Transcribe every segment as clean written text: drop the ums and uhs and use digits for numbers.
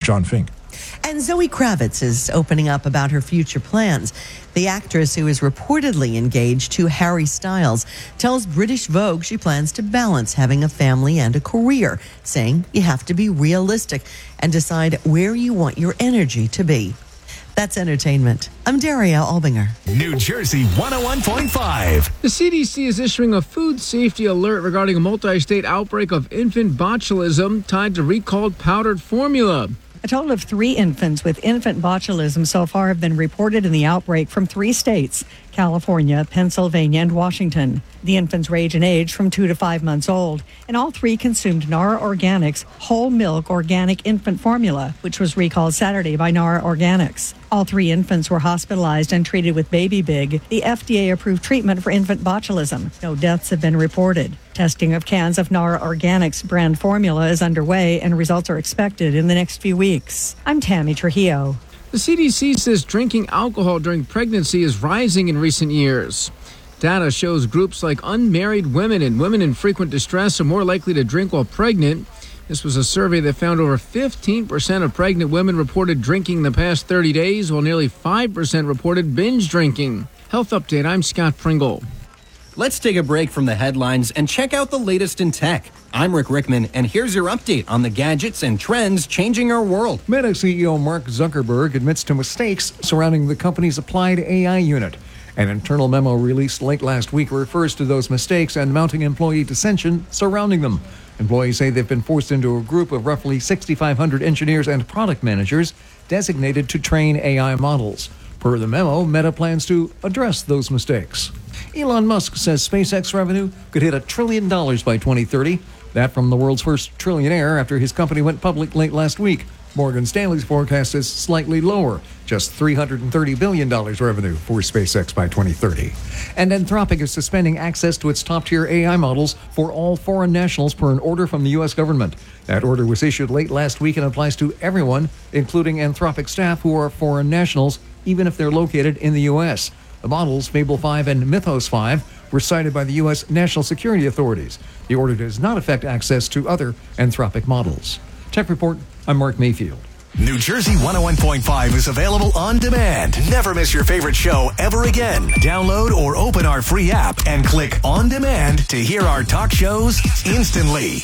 John Fink. And Zoe Kravitz is opening up about her future plans. The actress, who is reportedly engaged to Harry Styles, tells British Vogue she plans to balance having a family and a career, saying you have to be realistic and decide where you want your energy to be. That's entertainment. I'm Daria Albinger. New Jersey 101.5. The CDC is issuing a food safety alert regarding a multi-state outbreak of infant botulism tied to recalled powdered formula. A total of 3 infants with infant botulism so far have been reported in the outbreak from 3 states, California, Pennsylvania, and Washington. The infants range in age from 2 to 5 months old, and all 3 consumed Nara Organics whole milk organic infant formula, which was recalled Saturday by Nara Organics. All 3 infants were hospitalized and treated with Baby Big, the FDA-approved treatment for infant botulism. No deaths have been reported. Testing of cans of Nara Organics brand formula is underway, and results are expected in the next few weeks. I'm Tammy Trujillo. The CDC says drinking alcohol during pregnancy is rising in recent years. Data shows groups like unmarried women and women in frequent distress are more likely to drink while pregnant. This was a survey that found over 15% of pregnant women reported drinking in the past 30 days, while nearly 5% reported binge drinking. Health Update, I'm Scott Pringle. Let's take a break from the headlines and check out the latest in tech. I'm Rick Rickman, and here's your update on the gadgets and trends changing our world. Meta CEO Mark Zuckerberg admits to mistakes surrounding the company's applied AI unit. An internal memo released late last week refers to those mistakes and mounting employee dissension surrounding them. Employees say they've been forced into a group of roughly 6,500 engineers and product managers designated to train AI models. Per the memo, Meta plans to address those mistakes. Elon Musk says SpaceX revenue could hit $1 trillion by 2030. That from the world's first trillionaire after his company went public late last week. Morgan Stanley's forecast is slightly lower, just $330 billion revenue for SpaceX by 2030. And Anthropic is suspending access to its top-tier AI models for all foreign nationals per an order from the U.S. government. That order was issued late last week and applies to everyone, including Anthropic staff who are foreign nationals, even if they're located in the U.S. The models, Fable 5 and Mythos 5, were cited by the U.S. national security authorities. The order does not affect access to other Anthropic models. Tech Report, I'm Mark Mayfield. New Jersey 101.5 is available on demand. Never miss your favorite show ever again. Download or open our free app and click On Demand to hear our talk shows instantly.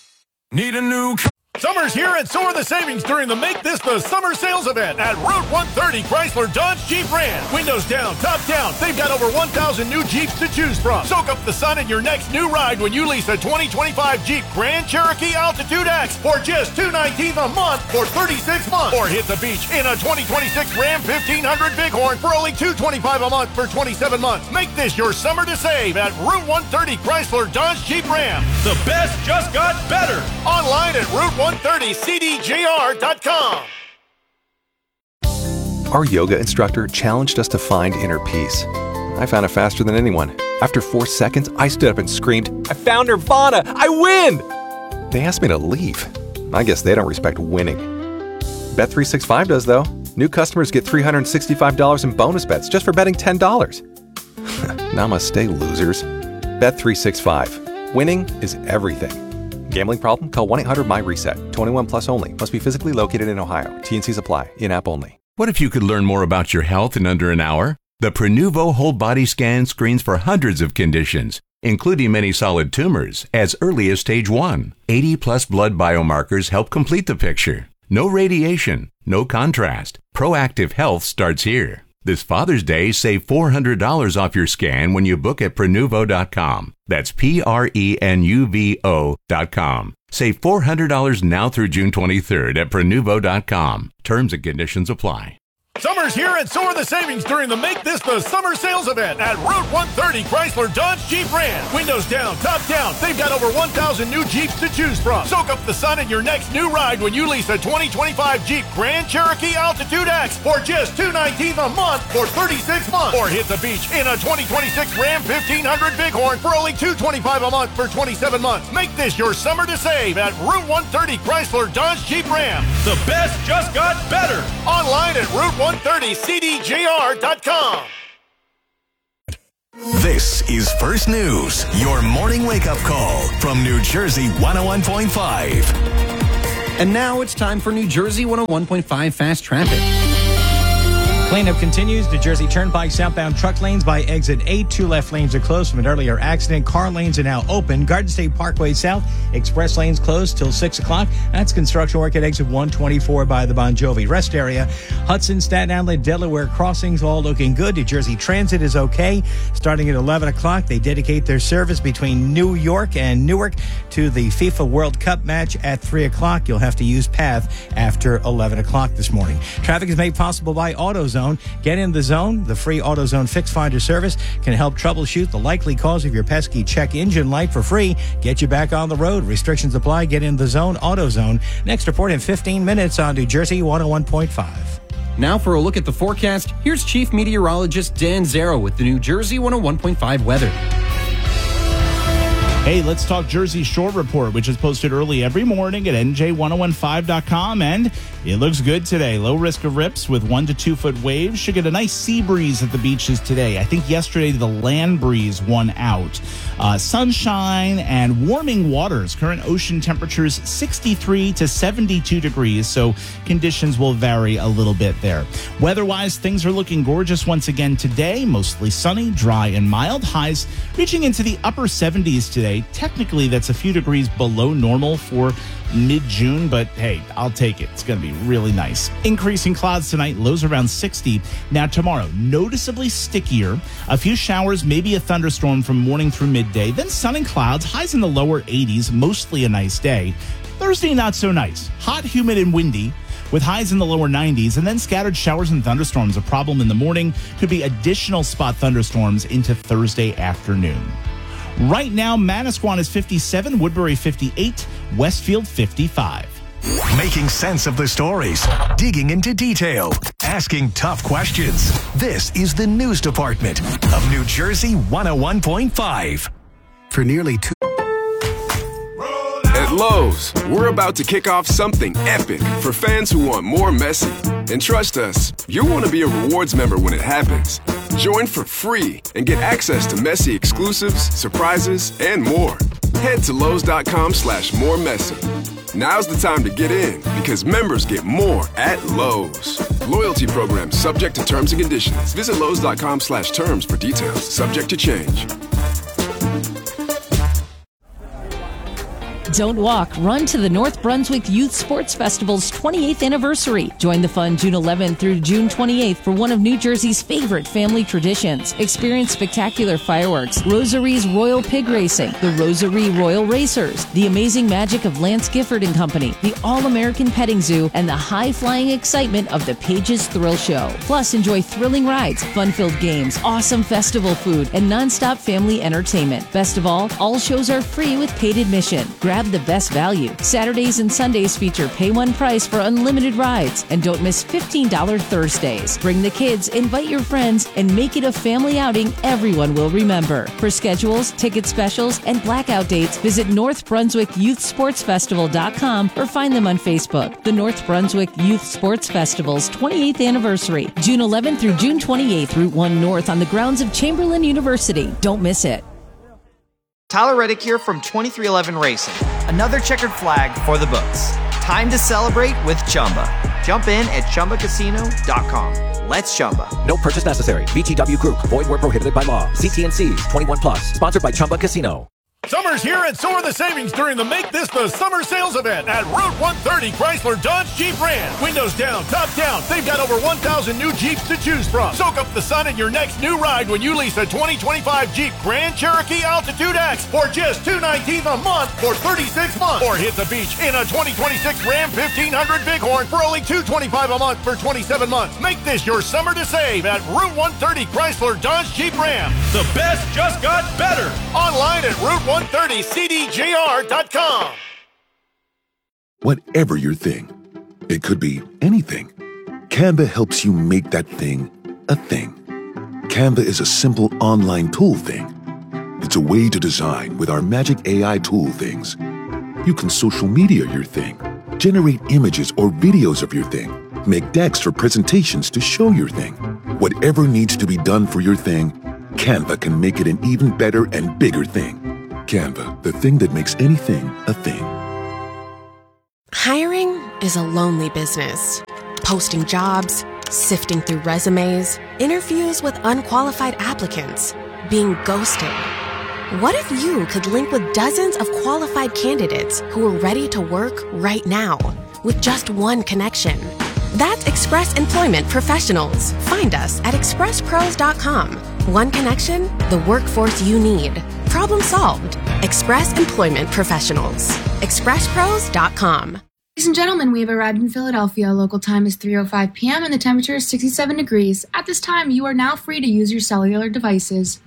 Need a new Summer's here, and so are the savings during the Make This the Summer sales event at Route 130 Chrysler Dodge Jeep Ram. Windows down, top down. They've got over 1,000 new Jeeps to choose from. Soak up the sun in your next new ride when you lease a 2025 Jeep Grand Cherokee Altitude X for just $219 a month for 36 months. Or hit the beach in a 2026 Ram 1500 Bighorn for only $225 a month for 27 months. Make this your summer to save at Route 130 Chrysler Dodge Jeep Ram. The best just got better. Online at Route 130cdjr.com. Our yoga instructor challenged us to find inner peace. I found it faster than anyone. After 4 seconds, I stood up and screamed, "I found Nirvana! I win!" They asked me to leave. I guess they don't respect winning. Bet365 does, though. New customers get $365 in bonus bets just for betting $10. Namaste, losers. Bet365. Winning is everything. Gambling problem? Call 1-800-MY-RESET. 21 plus only. Must be physically located in Ohio. T&Cs apply. In-app only. What if you could learn more about your health in under an hour? The Prenuvo whole body scan screens for hundreds of conditions, including many solid tumors, as early as stage 1. 80 plus blood biomarkers help complete the picture. No radiation, no contrast. Proactive health starts here. This Father's Day, save $400 off your scan when you book at Prenuvo.com. That's Prenuvo.com. Save $400 now through June 23rd at Prenuvo.com. Terms and conditions apply. Summer's here, and so are the savings during the Make This the Summer sales event at Route 130 Chrysler Dodge Jeep Ram. Windows down, top down. They've got over 1,000 new Jeeps to choose from. Soak up the sun in your next new ride when you lease a 2025 Jeep Grand Cherokee Altitude X for just $219 a month for 36 months. Or hit the beach in a 2026 Ram 1500 Bighorn for only $225 a month for 27 months. Make this your summer to save at Route 130 Chrysler Dodge Jeep Ram. The best just got better. Online at Route 130cdjr.com. This is First News, your morning wake-up call from New Jersey 101.5. And now it's time for New Jersey 101.5 Fast Traffic. Cleanup continues. New Jersey Turnpike southbound truck lanes by exit 8. 2 left lanes are closed from an earlier accident. Car lanes are now open. Garden State Parkway South, express lanes closed till 6 o'clock. That's construction work at exit 124 by the Bon Jovi rest area. Hudson, Staten Island, Delaware crossings all looking good. New Jersey Transit is okay. Starting at 11 o'clock, they dedicate their service between New York and Newark to the FIFA World Cup match at 3 o'clock. You'll have to use PATH after 11 o'clock this morning. Traffic is made possible by AutoZone. Get in the zone. The free AutoZone Fix Finder service can help troubleshoot the likely cause of your pesky check engine light for free. Get you back on the road. Restrictions apply. Get in the zone. AutoZone. Next report in 15 minutes on New Jersey 101.5. Now for a look at the forecast, here's Chief Meteorologist Dan Zero with the New Jersey 101.5 weather. Hey, let's talk Jersey Shore Report, which is posted early every morning at NJ1015.com, and it looks good today. Low risk of rips with 1 to 2 foot waves. Should get a nice sea breeze at the beaches today. I think yesterday the land breeze won out. Sunshine and warming waters. Current ocean temperatures 63 to 72 degrees, so conditions will vary a little bit there. Weather-wise, things are looking gorgeous once again today. Mostly sunny, dry, and mild. Highs reaching into the upper 70s today. Technically, that's a few degrees below normal for mid-June, but hey, I'll take it. It's going to be really nice. Increasing clouds tonight, lows around 60. Now tomorrow, noticeably stickier. A few showers, maybe a thunderstorm from morning through midday. Then sun and clouds, highs in the lower 80s, mostly a nice day. Thursday, not so nice. Hot, humid, and windy, with highs in the lower 90s, and then scattered showers and thunderstorms. A problem in the morning. Could be additional spot thunderstorms into Thursday afternoon. Right now, Manasquan is 57, Woodbury 58, Westfield 55. Making sense of the stories, digging into detail, asking tough questions. This is the news department of New Jersey 101.5. For nearly 2... At Lowe's, we're about to kick off something epic for fans who want more Messi. And trust us, you'll want to be a rewards member when it happens. Join for free and get access to Messi exclusives, surprises, and more. Head to Lowe's.com/moremessy. Now's the time to get in because members get more at Lowe's. Loyalty program subject to terms and conditions. Visit Lowe's.com/terms for details. Subject to change. Don't walk, run to the North Brunswick Youth Sports Festival's 28th anniversary. Join the fun June 11th through June 28th for one of New Jersey's favorite family traditions. Experience spectacular fireworks, Rosary's Royal Pig Racing, the Rosary Royal Racers, the amazing magic of Lance Gifford and Company, the All-American Petting Zoo, and the high-flying excitement of the Pages Thrill Show. Plus, enjoy thrilling rides, fun-filled games, awesome festival food, and non-stop family entertainment. Best of all shows are free with paid admission. Grab the best value. Saturdays and Sundays feature pay one price for unlimited rides. And don't miss $15 Thursdays. Bring the kids, invite your friends, and make it a family outing everyone will remember. For schedules, ticket specials, and blackout dates, visit NorthBrunswickYouthSportsFestival.com or find them on Facebook. The North Brunswick Youth Sports Festival's 28th anniversary, June 11th through June 28th, Route 1 North on the grounds of Chamberlain University. Don't miss it. Tyler Reddick here from 2311 Racing. Another checkered flag for the books. Time to celebrate with Chumba. Jump in at ChumbaCasino.com. Let's Chumba. No purchase necessary. VGW Group. Void where prohibited by law. CT&Cs. 21 plus. Sponsored by Chumba Casino. Summer's here and so are the savings during the Make This the Summer sales event at Route 130 Chrysler Dodge Jeep Ram. Windows down, top down. They've got over 1,000 new Jeeps to choose from. Soak up the sun in your next new ride when you lease a 2025 Jeep Grand Cherokee Altitude X for just $219 a month for 36 months. Or hit the beach in a 2026 Ram 1500 Bighorn for only $225 a month for 27 months. Make this your summer to save at Route 130 Chrysler Dodge Jeep Ram. The best just got better. Online at Route130CDJR.com. Whatever your thing, it could be anything. Canva helps you make that thing a thing. Canva is a simple online tool thing. It's a way to design with our magic AI tool things. You can social media your thing, generate images or videos of your thing, make decks or presentations to show your thing. Whatever needs to be done for your thing, Canva can make it an even better and bigger thing. Canva, the thing that makes anything a thing. Hiring is a lonely business. Posting jobs, sifting through resumes, interviews with unqualified applicants, being ghosted. What if you could link with dozens of qualified candidates who are ready to work right now with just one connection? That's Express Employment Professionals. Find us at expresspros.com. One connection, the workforce you need. Problem solved. Express Employment Professionals. expresspros.com. Ladies and gentlemen, we have arrived in Philadelphia. Local time is 3:05 p.m. and the temperature is 67 degrees. At this time, you are now free to use your cellular devices.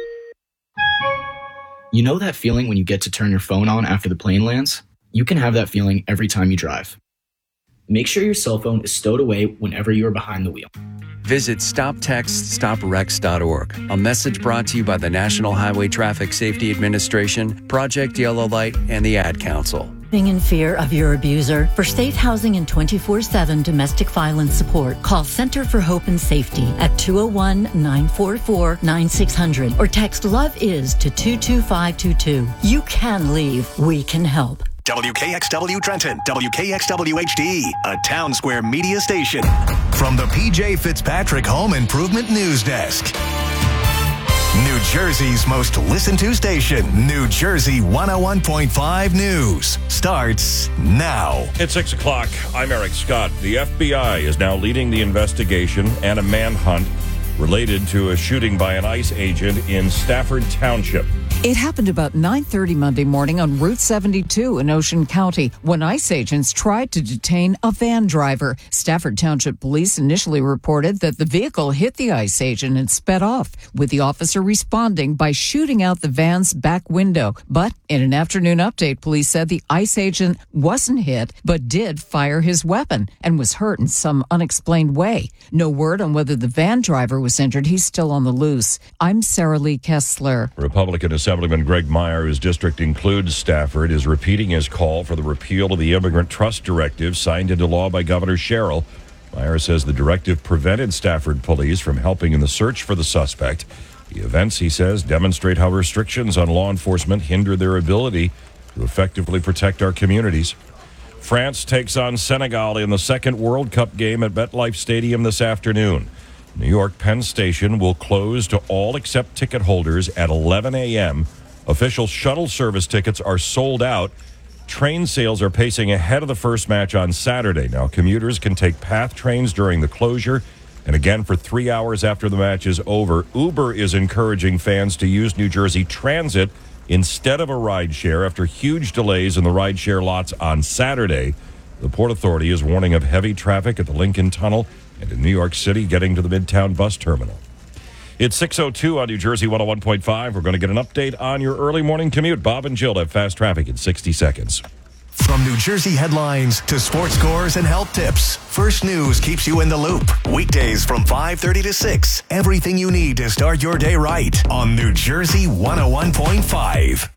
You know that feeling when you get to turn your phone on after the plane lands? You can have that feeling every time you drive. Make sure your cell phone is stowed away whenever you are behind the wheel. Visit StopTextStopWrecks.org. A message brought to you by the National Highway Traffic Safety Administration, Project Yellow Light, and the Ad Council. In fear of your abuser? For safe housing and 24/7 domestic violence support, call Center for Hope and Safety at 201-944-9600 or text LOVE IS to 22522. You can leave. We can help. WKXW Trenton, WKXW HD, a Town Square media station. From the PJ Fitzpatrick Home Improvement News Desk. New Jersey's most listened to station, New Jersey 101.5 News, starts now. It's 6 o'clock. I'm Eric Scott. The FBI is now leading the investigation and a manhunt related to a shooting by an ICE agent in Stafford Township. It happened about 9:30 Monday morning on Route 72 in Ocean County when ICE agents tried to detain a van driver. Stafford Township Police initially reported that the vehicle hit the ICE agent and sped off, with the officer responding by shooting out the van's back window. But in an afternoon update, police said the ICE agent wasn't hit, but did fire his weapon and was hurt in some unexplained way. No word on whether the van driver was injured. He's still on the loose. I'm Sarah Lee Kessler. Republican Assemblyman Greg Meyer, whose district includes Stafford, is repeating his call for the repeal of the Immigrant Trust Directive signed into law by Governor Sherrill. Meyer says the directive prevented Stafford police from helping in the search for the suspect. The events, he says, demonstrate how restrictions on law enforcement hinder their ability to effectively protect our communities. France takes on Senegal in the second World Cup game at MetLife Stadium this afternoon. New York Penn Station will close to all except ticket holders at 11 a.m. Official shuttle service tickets are sold out. Train sales are pacing ahead of the first match on Saturday. Now, commuters can take PATH trains during the closure and again for 3 hours after the match is over. Uber is encouraging fans to use New Jersey Transit instead of a rideshare after huge delays in the rideshare lots on Saturday. The Port Authority is warning of heavy traffic at the Lincoln Tunnel and in New York City getting to the Midtown bus terminal. It's 6:02 on New Jersey 101.5. We're going to get an update on your early morning commute. Bob and Jill have fast traffic in 60 seconds. From New Jersey headlines to sports scores and health tips, First News keeps you in the loop. Weekdays from 5:30 to 6. Everything you need to start your day right on New Jersey 101.5.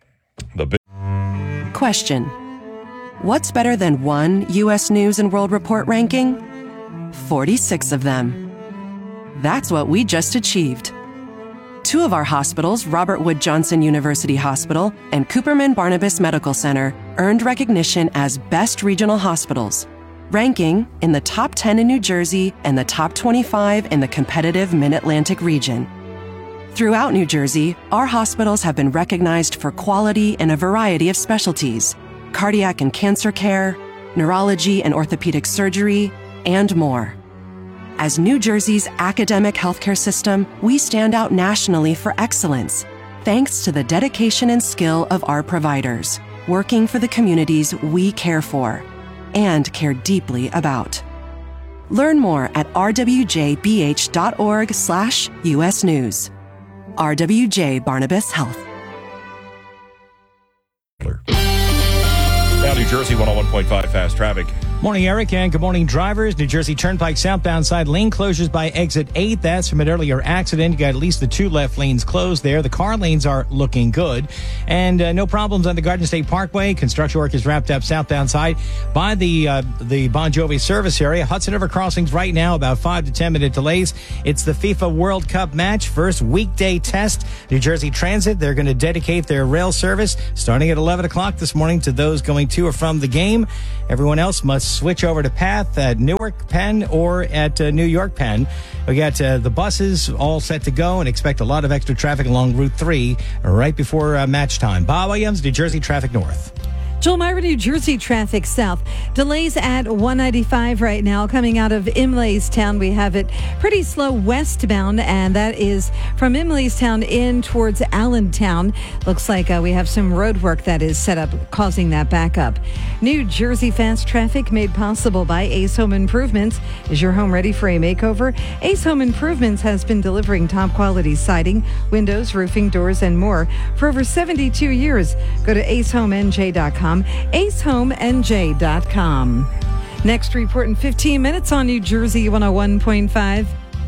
Question: what's better than one U.S. News and World Report ranking? 46 of them. That's what we just achieved. Two of our hospitals, Robert Wood Johnson University Hospital and Cooperman Barnabas Medical Center, earned recognition as Best Regional Hospitals, ranking in the top 10 in New Jersey and the top 25 in the competitive Mid-Atlantic region. Throughout New Jersey, our hospitals have been recognized for quality in a variety of specialties: cardiac and cancer care, neurology and orthopedic surgery, and more. As New Jersey's academic healthcare system, we stand out nationally for excellence, thanks to the dedication and skill of our providers, working for the communities we care for and care deeply about. Learn more at rwjbh.org/US News. RWJ Barnabas Health. Now, New Jersey 101.5 fast traffic. Morning, Eric, and good morning, drivers. New Jersey Turnpike southbound side lane closures by exit 8. That's from an earlier accident. You got at least the 2 left lanes closed there. The car lanes are looking good. And no problems on the Garden State Parkway. Construction work is wrapped up southbound side by the Bon Jovi service area. Hudson River crossings right now, about 5 to 10 minute delays. It's the FIFA World Cup match, first weekday test. New Jersey Transit, they're going to dedicate their rail service starting at 11 o'clock this morning to those going to or from the game. Everyone else must switch over to PATH at Newark Penn or at New York Penn. We got the buses all set to go and expect a lot of extra traffic along Route 3 right before match time. Bob Williams, New Jersey Traffic North. Joel Myra, New Jersey Traffic South. Delays at 195 right now coming out of Imlaystown. We have it pretty slow westbound, and that is from Imlaystown in towards Allentown. Looks like we have some road work that is set up causing that backup. New Jersey Fast Traffic made possible by Ace Home Improvements. Is your home ready for a makeover? Ace Home Improvements has been delivering top quality siding, windows, roofing, doors, and more for over 72 years. Go to acehomenj.com. acehomenj.com. Next report in 15 minutes on New Jersey 101.5.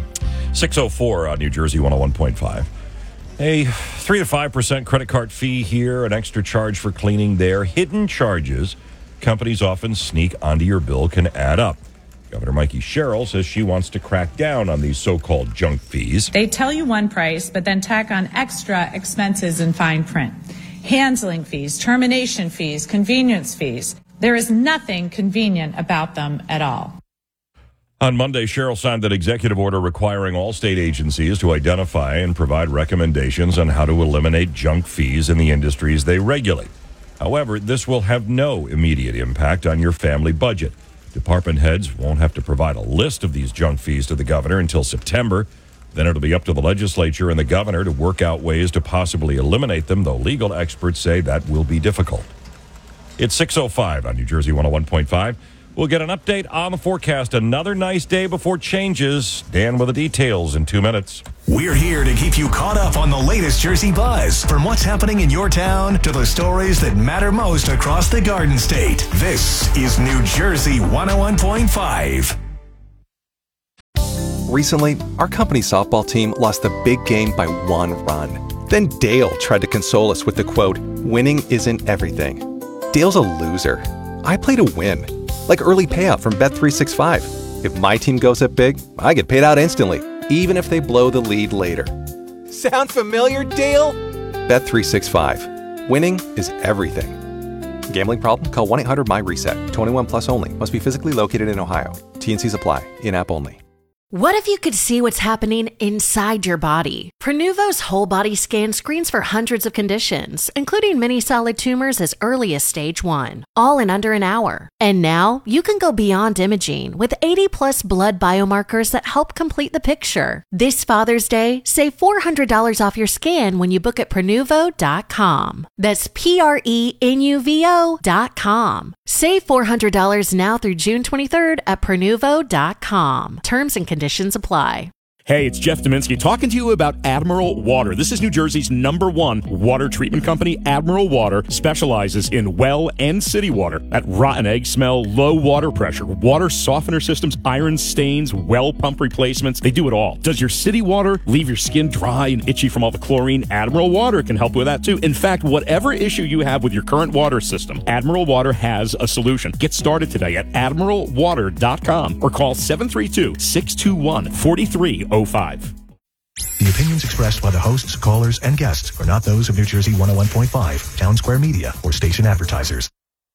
6:04 on New Jersey 101.5. A 3 to 5% credit card fee here, an extra charge for cleaning there. Hidden charges companies often sneak onto your bill can add up. Governor Mikey Sherrill says she wants to crack down on these so-called junk fees. They tell you one price, but then tack on extra expenses in fine print. Handling fees, termination fees, convenience fees. There is nothing convenient about them at all. On Monday, Sherrill signed an executive order requiring all state agencies to identify and provide recommendations on how to eliminate junk fees in the industries they regulate. However, this will have no immediate impact on your family budget. Department heads won't have to provide a list of these junk fees to the governor until September. Then it'll be up to the legislature and the governor to work out ways to possibly eliminate them, though legal experts say that will be difficult. It's 6:05 on New Jersey 101.5. We'll get an update on the forecast. Another nice day before changes. Dan with the details in 2 minutes. We're here to keep you caught up on the latest Jersey buzz. From what's happening in your town to the stories that matter most across the Garden State. This is New Jersey 101.5. Recently, our company softball team lost the big game by 1 run. Then Dale tried to console us with the quote, "Winning isn't everything." Dale's a loser. I play to win. Like early payout from Bet365. If my team goes up big, I get paid out instantly, even if they blow the lead later. Sound familiar, Dale? Bet365. Winning is everything. Gambling problem? Call 1-800-MY-RESET. 21 plus only. Must be physically located in Ohio. T&Cs apply. In-app only. What if you could see what's happening inside your body? Prenuvo's whole body scan screens for hundreds of conditions, including many solid tumors as early as stage 1, all in under an hour. And now you can go beyond imaging with 80+ blood biomarkers that help complete the picture. This Father's Day, save $400 off your scan when you book at Prenuvo.com. That's Prenuvo.com. Save $400 now through June 23rd at Prenuvo.com. Terms and conditions apply. Hey, it's Jeff Dominski talking to you about Admiral Water. This is New Jersey's #1 water treatment company. Admiral Water specializes in well and city water. That rotten egg smell, low water pressure, water softener systems, iron stains, well pump replacements. They do it all. Does your city water leave your skin dry and itchy from all the chlorine? Admiral Water can help with that too. In fact, whatever issue you have with your current water system, Admiral Water has a solution. Get started today at admiralwater.com or call 732-621-4305. The opinions expressed by the hosts, callers, and guests are not those of New Jersey 101.5, Town Square Media, or station advertisers.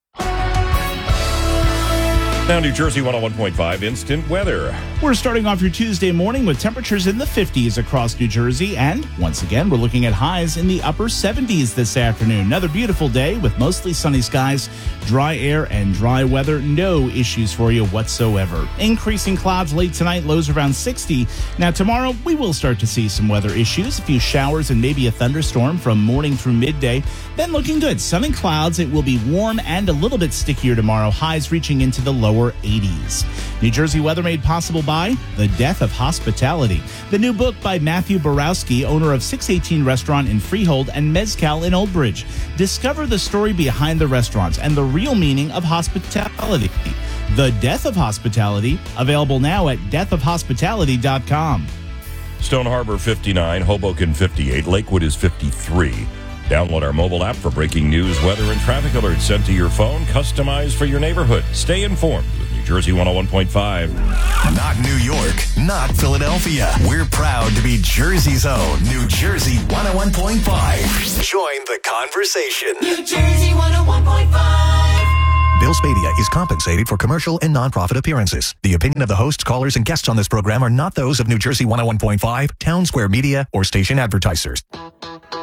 Now, New Jersey 101.5 instant weather. We're starting off your Tuesday morning with temperatures in the 50s across New Jersey. And once again, we're looking at highs in the upper 70s this afternoon. Another beautiful day with mostly sunny skies, dry air, and dry weather. No issues for you whatsoever. Increasing clouds late tonight, lows around 60. Now, tomorrow, we will start to see some weather issues. A few showers and maybe a thunderstorm from morning through midday. Then looking good. Sun and clouds. It will be warm and a little bit stickier tomorrow. Highs reaching into the lower 80s. New Jersey weather made possible by The Death of Hospitality. The new book by Matthew Borowski, owner of 618 Restaurant in Freehold and Mezcal in Old Bridge. Discover the story behind the restaurants and the real meaning of hospitality. The Death of Hospitality, available now at deathofhospitality.com. Stone Harbor 59, Hoboken 58, Lakewood is 53. Download our mobile app for breaking news, weather, and traffic alerts sent to your phone, customized for your neighborhood. Stay informed with New Jersey 101.5. Not New York, not Philadelphia. We're proud to be Jersey's own New Jersey 101.5. Join the conversation. New Jersey 101.5. Bill Spadea is compensated for commercial and nonprofit appearances. The opinion of the hosts, callers, and guests on this program are not those of New Jersey 101.5, Town Square Media, or station advertisers.